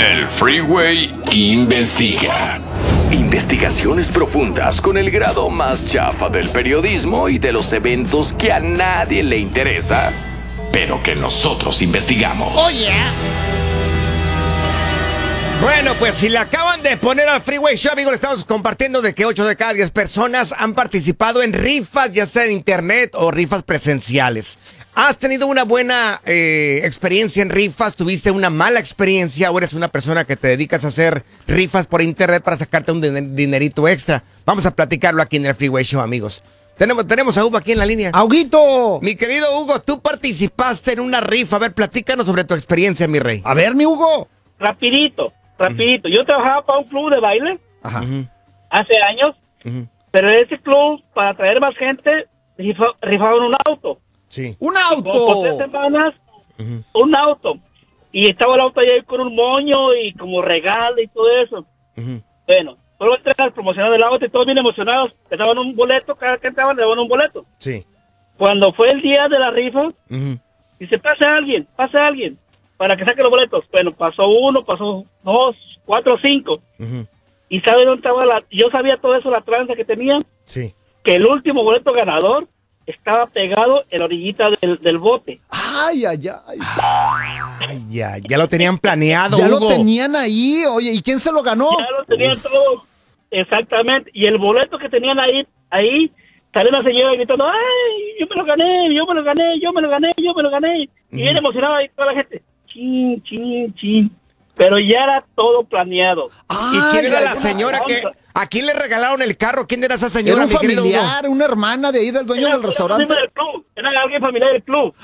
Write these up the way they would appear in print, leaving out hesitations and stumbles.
El Freeway investiga. Investigaciones profundas con el grado más chafa del periodismo y de los eventos que a nadie le interesa, pero que nosotros investigamos. Oye. Bueno, pues si le acaban de poner al Freeway Show, amigos, le estamos compartiendo de que 8 de cada 10 personas han participado en rifas, ya sea en internet o rifas presenciales. ¿Has tenido una buena experiencia en rifas? ¿Tuviste una mala experiencia o eres una persona que te dedicas a hacer rifas por internet para sacarte un dinerito extra? Vamos a platicarlo aquí en el Freeway Show, amigos. Tenemos a Hugo aquí en la línea. ¡Auguito! Mi querido Hugo, tú participaste en una rifa. A ver, platícanos sobre tu experiencia, mi rey. A ver, mi Hugo. Rapidito. Yo trabajaba para un club de baile hace años, pero ese club, para atraer más gente, rifaban un auto. Sí. ¡Un Como por auto! 3 semanas, un auto. Y estaba el auto ahí con un moño y como regalo y todo eso. Bueno, solo entraban promocionando el auto y todos bien emocionados. Le daban un boleto, cada que entraban le daban un boleto. Sí. Cuando fue el día de la rifa, dice, pase alguien, para que saque los boletos. Bueno, pasó 1, pasó 2, 4, 5. ¿Y sabe dónde estaba yo sabía todo eso, la tranza que tenía? Sí. Que el último boleto ganador estaba pegado en la orillita del bote. ¡Ay, ay, ay! Ay, ya lo tenían planeado, Ya Hugo. lo tenían ahí. Oye, ¿y quién se lo ganó? Ya lo tenían todo. Exactamente. Y el boleto que tenían ahí salió una señora gritando, ¡ay, yo me lo gané! Y bien emocionada ahí toda la gente. Chin. Pero ya era todo planeado. ¿Y quién era la ay, señora ay, que... ¿A quién le regalaron el carro? ¿Quién era esa Era señora, un mi querido Hugo? familiar, una hermana de ahí del dueño del restaurante. Era alguien familiar del club.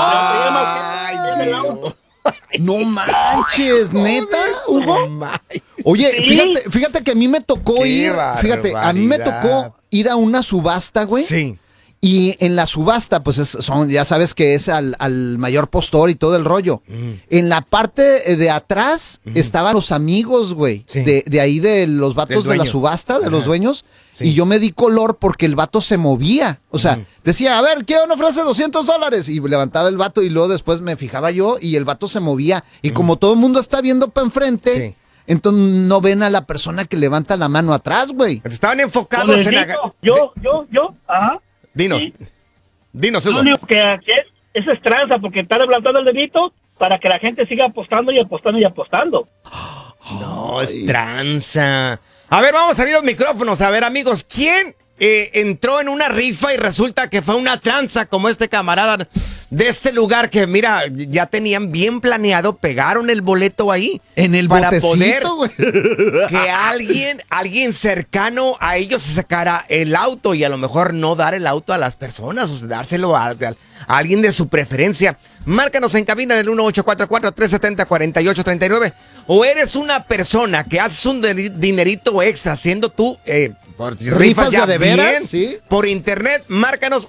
Ay, En el Dios. auto. No manches, ¿neta, Hugo? Oye, Sí. fíjate que a mí me tocó Qué a mí me barbaridad. tocó ir a una subasta, güey. Sí. Y en la subasta, pues ya sabes que es al mayor postor y todo el rollo. En la parte de atrás estaban los amigos, güey, Sí. de ahí de los vatos Del de la dueño. subasta, de los dueños. Sí. Y yo me di color porque el vato se movía. O sea, decía, a ver, ¿quién ofrece $200? Y levantaba el vato y luego después me fijaba yo y el vato se movía. Y como todo el mundo está viendo para enfrente... Sí. Entonces no ven a la persona que levanta la mano atrás, güey. Estaban enfocados en... Yo, ajá. Dinos, Sí. Dinos, Lo Hugo. único que eso es tranza, porque está levantando el dedito para que la gente siga apostando y apostando y apostando. No, es tranza. A ver, vamos a abrir los micrófonos. A ver, amigos, ¿quién entró en una rifa y resulta que fue una tranza como este camarada de este lugar que, mira, ya tenían bien planeado, pegaron el boleto ahí? En el para botecito, güey. que alguien cercano a ellos se sacara el auto y a lo mejor no dar el auto a las personas, o sea, dárselo a alguien de su preferencia. Márcanos en cabina del 1844-370-4839. O eres una persona que haces un dinerito extra haciendo tú por ¿Rifas ya de veras? bien, Sí. por internet. Márcanos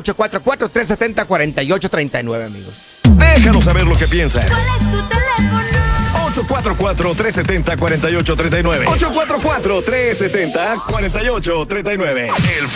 1844-370-4839, amigos. Déjanos saber lo que piensas. ¿Cuál es tu teléfono? 844-370-4839. 844-370-4839. El